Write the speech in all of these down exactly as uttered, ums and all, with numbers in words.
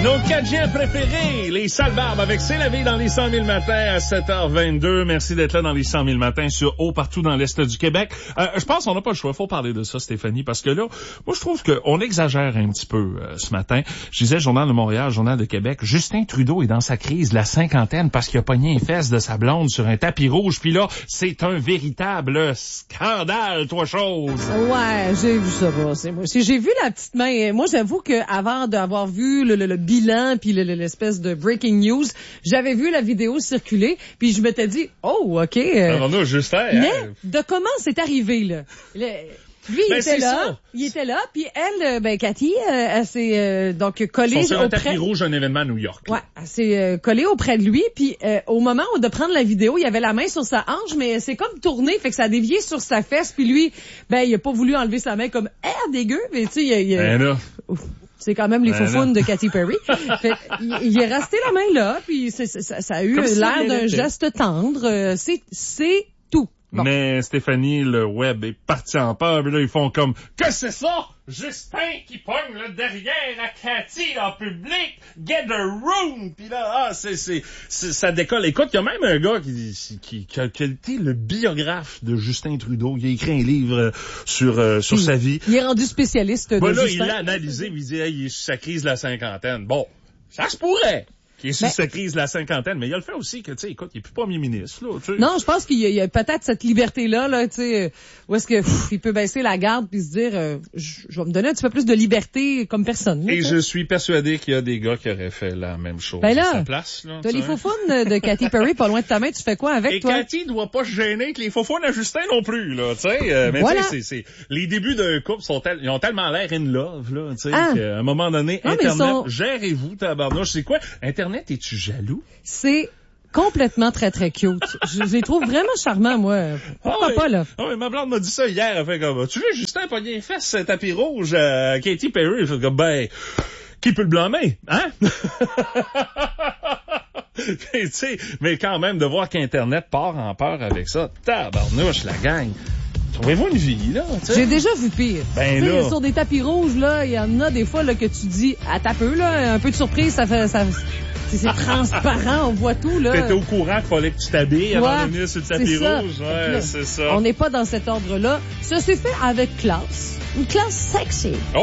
Nos Cadiens préférés, les sales barbes avec C'est la vie dans les cent mille matins à sept heures vingt-deux. Merci d'être là dans les cent mille matins sur haut partout dans l'Est du Québec. Euh, je pense qu'on n'a pas le choix. Faut parler de ça, Stéphanie, parce que là, moi, je trouve qu'on exagère un petit peu euh, ce matin. Je disais Journal de Montréal, Journal de Québec. Justin Trudeau est dans sa crise de la cinquantaine parce qu'il a pogné les fesses de sa blonde sur un tapis rouge. Puis là, c'est un véritable scandale, toi chose. Ouais, j'ai vu ça passer. Moi, j'ai vu la petite main. Moi, j'avoue que avant d'avoir vu le, le, le bilan puis le, le, l'espèce de breaking news, j'avais vu la vidéo circuler puis je m'étais dit, oh, ok. Euh, Alors là, Justin. Mais hein? de comment c'est arrivé là? Le, Lui, il ben, était là, ça. il était là, puis elle, ben Cathy, euh, elle s'est euh, donc collée sur un auprès... tapis rouge d'un événement à New York. Ouais, elle s'est euh, collée auprès de lui, puis euh, au moment de prendre la vidéo, il y avait la main sur sa hanche, mais c'est comme tourné, fait que ça a dévié sur sa fesse, puis lui, ben il a pas voulu enlever sa main comme air dégueu, mais tu sais, il, il Ben là. Ouf. C'est quand même les ben faufounes de Katy Perry. Fait, il, il est resté la main là, puis c'est, c'est, ça, ça a eu Comme l'air si d'un était. geste tendre. Euh, c'est, c'est tout. Bon. Mais Stéphanie, le web est parti en peur. Puis là, ils font comme « Que c'est ça? Justin qui pogne le derrière à Cathy en public. Get a room! » Puis là, ah, c'est, c'est, c'est, ça décolle. Écoute, il y a même un gars qui, qui, qui, a, qui a été le biographe de Justin Trudeau. Il a écrit un livre sur, euh, sur il, sa vie. Il est rendu spécialiste de bon, là, Justin. il l'a analysé. Il dit hey, « Il est sur sa crise de la cinquantaine. » Bon, ça se pourrait. Qui est sous ben, sa crise de la cinquantaine, mais il y a le fait aussi que, tu sais, écoute, il est plus premier ministre, là, tu sais. Non, je pense qu'il y a, il y a peut-être cette liberté-là, là, tu sais, où est-ce que pff, il peut baisser la garde puis se dire, euh, je, je vais me donner un petit peu plus de liberté comme personne. Là, et t'sais. je suis persuadé qu'il y a des gars qui auraient fait la même chose ben là, à sa place, là. T'as les faufounes de Katy Perry pas loin de ta main, tu fais quoi avec et toi? Et Cathy doit pas se gêner avec les faufounes à Justin non plus, là, tu sais. Euh, mais voilà. tu sais, c'est, c'est, les débuts d'un couple sont tel, ils ont tellement l'air in love, là, tu sais, ah. qu'à un moment donné, non, Internet, sont... gérez-vous, tabarnouche. C'est quoi? Internet, es-tu jaloux? C'est complètement très, très cute. Je les trouve vraiment charmants, moi. Pourquoi ah, pas, là? Ah, mais ma blonde m'a dit ça hier. Elle fait comme, tu veux Justin pogner les fesses, tapis rouge, à Katy Perry? Elle fait comme, ben, qui peut le blâmer? Hein? mais, tu sais, mais quand même, de voir qu'Internet part en peur avec ça, tabarnouche, la gang. Trouvez-vous une vie, là, tu sais? J'ai déjà vu pire. Ben t'sais, là. Sur des tapis rouges, là, il y en a des fois, là, que tu dis, à ta peu, là, un peu de surprise, ça fait, ça, c'est, c'est transparent, on voit tout, là. T'étais au courant qu'il fallait que tu t'habilles ouais, avant de venir sur le tapis rouge? Ouais, là, c'est ça. On n'est pas dans cet ordre-là. Ça s'est fait avec classe. Une classe sexy. Oh!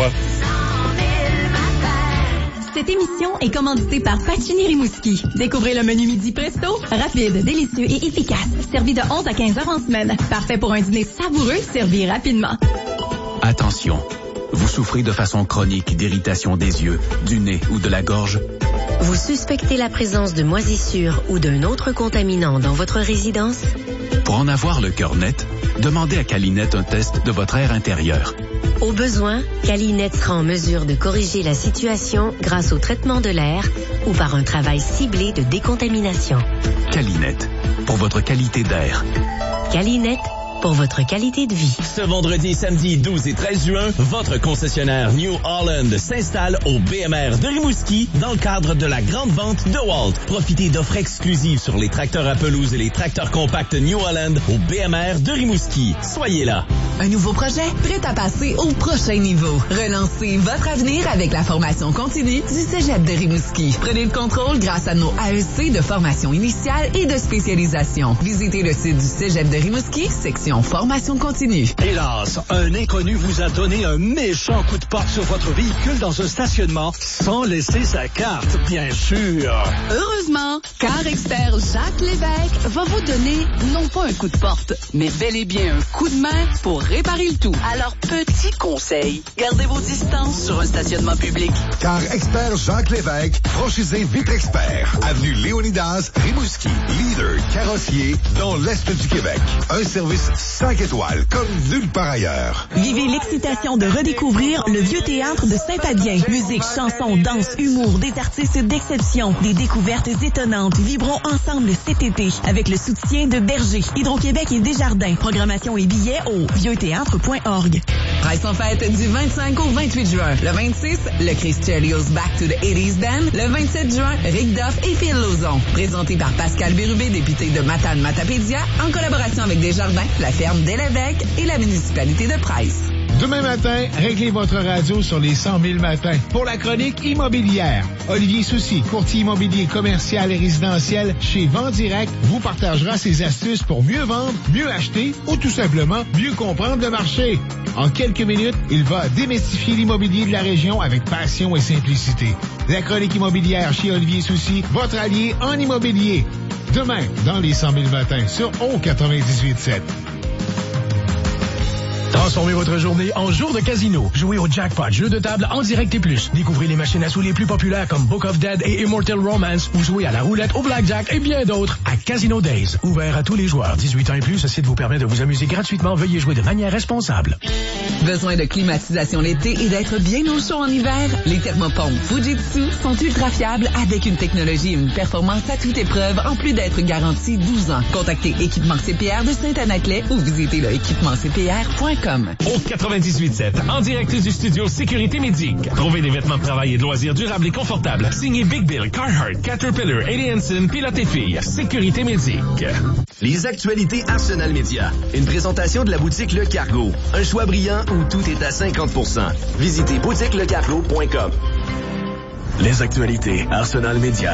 Cette émission est commanditée par Pacini Rimouski. Découvrez le menu midi presto, rapide, délicieux et efficace. Servi de onze à quinze heures en semaine. Parfait pour un dîner savoureux, servi rapidement. Attention, vous souffrez de façon chronique d'irritation des yeux, du nez ou de la gorge? Vous suspectez la présence de moisissures ou d'un autre contaminant dans votre résidence? Pour en avoir le cœur net, demandez à Calinette un test de votre air intérieur. Au besoin, Calinette sera en mesure de corriger la situation grâce au traitement de l'air ou par un travail ciblé de décontamination. Calinette, pour votre qualité d'air. Calinette, pour votre qualité de vie. Ce vendredi, samedi douze et treize juin, votre concessionnaire New Holland s'installe au B M R de Rimouski dans le cadre de la grande vente de Walt. Profitez d'offres exclusives sur les tracteurs à pelouse et les tracteurs compacts New Holland au B M R de Rimouski. Soyez là. Un nouveau projet prêt à passer au prochain niveau. Relancez votre avenir avec la formation continue du Cégep de Rimouski. Prenez le contrôle grâce à nos A E C de formation initiale et de spécialisation. Visitez le site du Cégep de Rimouski, section formation continue. Hélas, un inconnu vous a donné un méchant coup de porte sur votre véhicule dans un stationnement sans laisser sa carte, bien sûr. Heureusement, Car Expert Jacques Lévesque va vous donner non pas un coup de porte, mais bel et bien un coup de main pour réparer le tout. Alors, petit conseil, gardez vos distances sur un stationnement public. Car Expert Jacques Lévesque, franchisé Vitre Expert, avenue Léonidas, Rimouski, leader carrossier dans l'Est du Québec. Un service cinq étoiles, comme nulle part ailleurs. Vivez l'excitation de redécouvrir le Vieux Théâtre de Saint-Adrien. Musique, chansons, danse, humour, des artistes d'exception, des découvertes étonnantes. Vibrons ensemble cet été avec le soutien de Berger, Hydro-Québec et Desjardins. Programmation et billets au vieux théâtre point org. Presse en fête du vingt-cinq au vingt-huit juin. Le vingt-six, le Chris Chelios Back to the eighties Band. Le vingt-sept juin, Rick Duff et Phil Lauzon. Présenté par Pascal Bérubé, député de Matane-Matapédia, en collaboration avec Desjardins, la ferme d'Élévesque et la municipalité de Price. Demain matin, réglez votre radio sur les cent mille matins. Pour la chronique immobilière, Olivier Soucy, courtier immobilier commercial et résidentiel chez Vendirect, vous partagera ses astuces pour mieux vendre, mieux acheter ou tout simplement mieux comprendre le marché. En quelques minutes, il va démystifier l'immobilier de la région avec passion et simplicité. La chronique immobilière chez Olivier Soucy, votre allié en immobilier. Demain, dans les cent mille matins, sur O quatre-vingt-dix-huit sept. Transformez votre journée en jour de casino. Jouez au Jackpot, jeu de table en direct et plus. Découvrez les machines à sous les plus populaires comme Book of Dead et Immortal Romance ou jouez à la roulette, au blackjack et bien d'autres à Casino Days. Ouvert à tous les joueurs. dix-huit ans et plus, ce site vous permet de vous amuser gratuitement. Veuillez jouer de manière responsable. Besoin de climatisation l'été et d'être bien au chaud en hiver? Les thermopompes Fujitsu sont ultra fiables avec une technologie et une performance à toute épreuve en plus d'être garantie douze ans. Contactez Équipement C P R de Saint-Anaclet ou visitez le équipement c p r point com. Au quatre-vingt-dix-huit sept, en direct du studio Sécurité Médic. Trouvez des vêtements de travail et de loisirs durables et confortables. Signez Big Bill, Carhartt, Caterpillar, Alienson, Pilote et Filles. Sécurité Médic. Les actualités Arsenal Média. Une présentation de la boutique Le Cargo. Un choix brillant où tout est à cinquante pour cent. Visitez boutique le cargo point com. Les actualités Arsenal Média.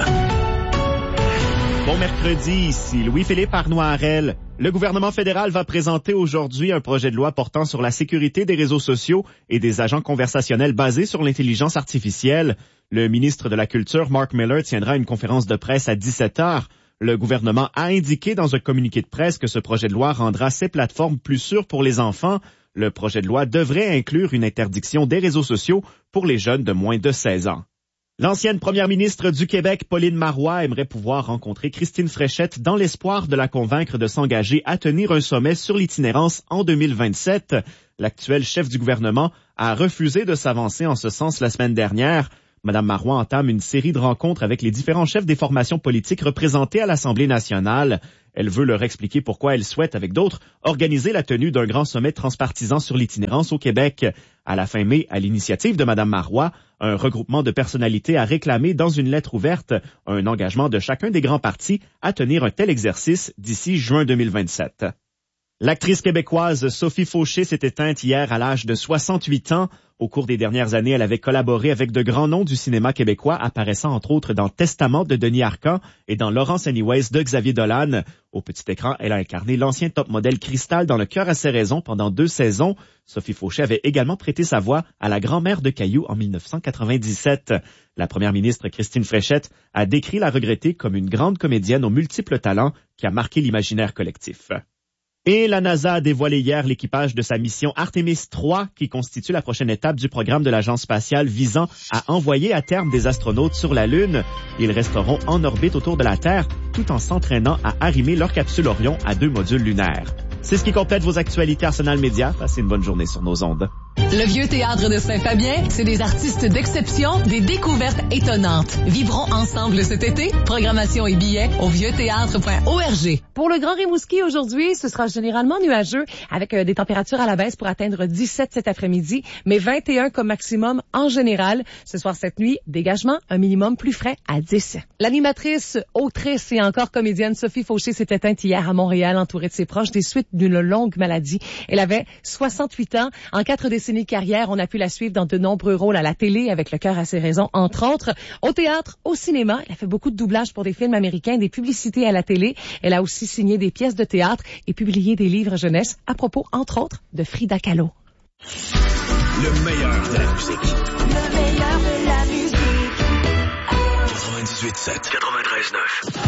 Bon mercredi, ici Louis-Philippe Arnoirel. Le gouvernement fédéral va présenter aujourd'hui un projet de loi portant sur la sécurité des réseaux sociaux et des agents conversationnels basés sur l'intelligence artificielle. Le ministre de la Culture, Mark Miller, tiendra une conférence de presse à dix-sept heures. Le gouvernement a indiqué dans un communiqué de presse que ce projet de loi rendra ces plateformes plus sûres pour les enfants. Le projet de loi devrait inclure une interdiction des réseaux sociaux pour les jeunes de moins de seize ans. L'ancienne première ministre du Québec, Pauline Marois, aimerait pouvoir rencontrer Christine Fréchette dans l'espoir de la convaincre de s'engager à tenir un sommet sur l'itinérance en deux mille vingt-sept. L'actuel chef du gouvernement a refusé de s'avancer en ce sens la semaine dernière. Madame Marois entame une série de rencontres avec les différents chefs des formations politiques représentées à l'Assemblée nationale. Elle veut leur expliquer pourquoi elle souhaite, avec d'autres, organiser la tenue d'un grand sommet transpartisan sur l'itinérance au Québec. À la fin mai, à l'initiative de Madame Marois, un regroupement de personnalités a réclamé dans une lettre ouverte un engagement de chacun des grands partis à tenir un tel exercice d'ici juin deux mille vingt-sept. L'actrice québécoise Sophie Fauché s'est éteinte hier à l'âge de soixante-huit ans. Au cours des dernières années, elle avait collaboré avec de grands noms du cinéma québécois, apparaissant entre autres dans Testament de Denis Arcand et dans Laurence Anyways de Xavier Dolan. Au petit écran, elle a incarné l'ancien top modèle Cristal dans Le cœur à ses raisons pendant deux saisons. Sophie Fauché avait également prêté sa voix à la grand-mère de Caillou en dix-neuf cent quatre-vingt-dix-sept. La première ministre Christine Fréchette a décrit la regrettée comme une grande comédienne aux multiples talents qui a marqué l'imaginaire collectif. Et la NASA a dévoilé hier l'équipage de sa mission Artemis trois, qui constitue la prochaine étape du programme de l'agence spatiale visant à envoyer à terme des astronautes sur la Lune. Ils resteront en orbite autour de la Terre, tout en s'entraînant à arrimer leur capsule Orion à deux modules lunaires. C'est ce qui complète vos actualités Arsenal Média. Passez une bonne journée sur nos ondes. Le Vieux Théâtre de Saint-Fabien, c'est des artistes d'exception, des découvertes étonnantes. Vivrons ensemble cet été. Programmation et billets au vieux théâtre point org. Pour le Grand Rimouski aujourd'hui, ce sera généralement nuageux avec euh, des températures à la baisse pour atteindre dix-sept cet après-midi, mais vingt et un comme maximum en général. Ce soir, cette nuit, dégagement, un minimum plus frais à dix. L'animatrice, autrice et encore comédienne Sophie Fauché s'est éteinte hier à Montréal, entourée de ses proches des suites d'une longue maladie. Elle avait soixante-huit ans. En quatre décennies de carrière, on a pu la suivre dans de nombreux rôles à la télé, avec Le cœur à ses raisons, entre autres. Au théâtre, au cinéma, elle a fait beaucoup de doublages pour des films américains, des publicités à la télé. Elle a aussi signé des pièces de théâtre et publié des livres jeunesse à propos, entre autres, de Frida Kahlo. Le meilleur de la musique. Le meilleur de la musique. quatre-vingt-dix-huit sept. quatre-vingt-treize neuf.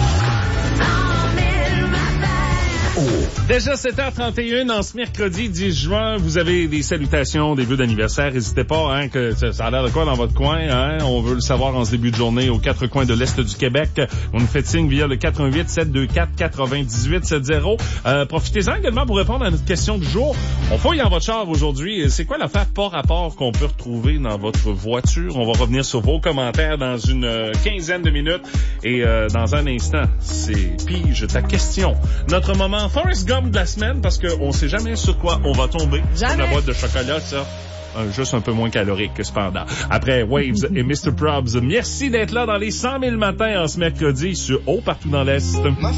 Déjà sept heures trente et un en ce mercredi dix juin, vous avez des salutations, des vœux d'anniversaire. N'hésitez pas, hein, que ça a l'air de quoi dans votre coin, hein? On veut le savoir en ce début de journée aux quatre coins de l'Est du Québec. On nous fait signe via le quatre un huit sept deux quatre quatre-vingt-dix-huit soixante. Euh, profitez-en également pour répondre à notre question du jour. On fouille dans votre char aujourd'hui. C'est quoi l'affaire pas rapport qu'on peut retrouver dans votre voiture? On va revenir sur vos commentaires dans une euh, quinzaine de minutes. Et euh, dans un instant, c'est pige ta question. Notre moment Forrest Gump de la semaine, parce qu'on sait jamais sur quoi on va tomber. Jamais. La boîte de chocolat, ça. Euh, juste un peu moins calorique, cependant. Après Waves et mister Probs, merci d'être là dans les cent mille matins en ce mercredi sur Haut partout dans l'Est.